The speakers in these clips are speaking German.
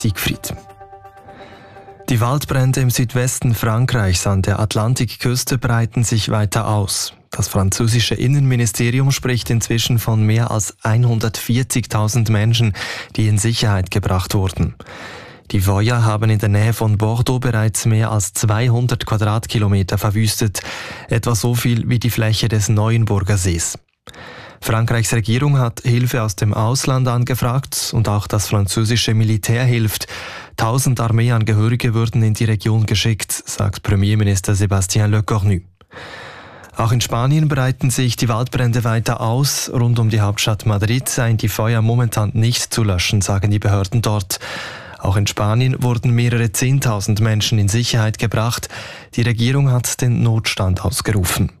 Siegfried. Die Waldbrände im Südwesten Frankreichs an der Atlantikküste breiten sich weiter aus. Das französische Innenministerium spricht inzwischen von mehr als 140.000 Menschen, die in Sicherheit gebracht wurden. Die Feuer haben in der Nähe von Bordeaux bereits mehr als 200 Quadratkilometer verwüstet, etwa so viel wie die Fläche des Neuenburger Sees. Frankreichs Regierung hat Hilfe aus dem Ausland angefragt und auch das französische Militär hilft. 1000 Armeeangehörige würden in die Region geschickt, sagt Premierminister Sébastien Lecornu. Auch in Spanien breiten sich die Waldbrände weiter aus. Rund um die Hauptstadt Madrid seien die Feuer momentan nicht zu löschen, sagen die Behörden dort. Auch in Spanien wurden mehrere 10.000 Menschen in Sicherheit gebracht. Die Regierung hat den Notstand ausgerufen.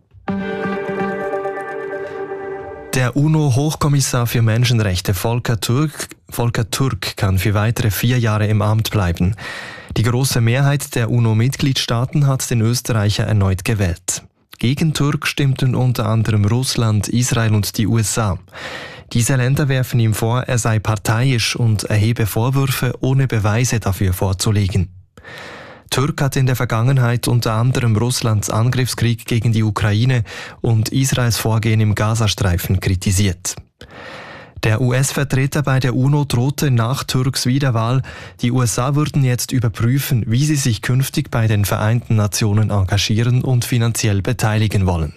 Der UNO-Hochkommissar für Menschenrechte Volker Türk kann für weitere 4 Jahre im Amt bleiben. Die große Mehrheit der UNO-Mitgliedstaaten hat den Österreicher erneut gewählt. Gegen Türk stimmten unter anderem Russland, Israel und die USA. Diese Länder werfen ihm vor, er sei parteiisch und erhebe Vorwürfe, ohne Beweise dafür vorzulegen. Türk hat in der Vergangenheit unter anderem Russlands Angriffskrieg gegen die Ukraine und Israels Vorgehen im Gazastreifen kritisiert. Der US-Vertreter bei der UNO drohte nach Türks Wiederwahl, die USA würden jetzt überprüfen, wie sie sich künftig bei den Vereinten Nationen engagieren und finanziell beteiligen wollen.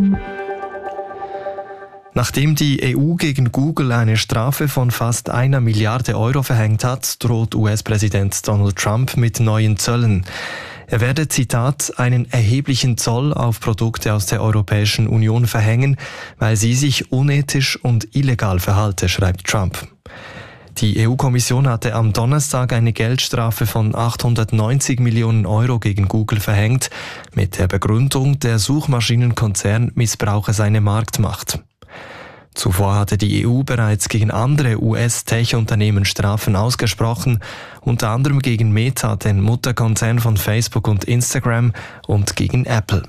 Nachdem die EU gegen Google eine Strafe von fast 1 Milliarde Euro verhängt hat, droht US-Präsident Donald Trump mit neuen Zöllen. Er werde, Zitat, einen erheblichen Zoll auf Produkte aus der Europäischen Union verhängen, weil sie sich unethisch und illegal verhalte, schreibt Trump. Die EU-Kommission hatte am Donnerstag eine Geldstrafe von 890 Millionen Euro gegen Google verhängt, mit der Begründung, der Suchmaschinenkonzern missbrauche seine Marktmacht. Zuvor hatte die EU bereits gegen andere US-Tech-Unternehmen Strafen ausgesprochen, unter anderem gegen Meta, den Mutterkonzern von Facebook und Instagram, und gegen Apple.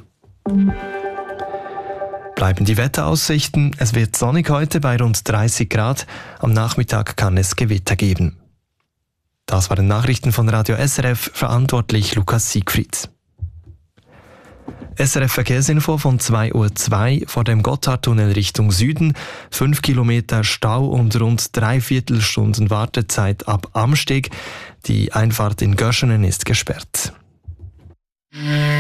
Bleiben die Wetteraussichten. Es wird sonnig heute bei rund 30 Grad. Am Nachmittag kann es Gewitter geben. Das waren Nachrichten von Radio SRF, verantwortlich Lukas Siegfried. SRF Verkehrsinfo von 2:02 Uhr vor dem Gotthardtunnel Richtung Süden, 5 Kilometer Stau und rund 3/4 Stunden Wartezeit ab Amsteg. Die Einfahrt in Göschenen ist gesperrt.